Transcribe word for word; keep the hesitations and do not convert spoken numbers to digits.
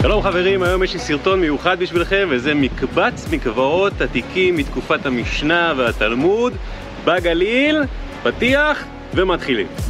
שלום חברים, היום יש לי סרטון מיוחד בשבילכם, וזה מקבץ מקוואות עתיקים מתקופת המשנה והתלמוד בגליל. פתיח ומתחילים.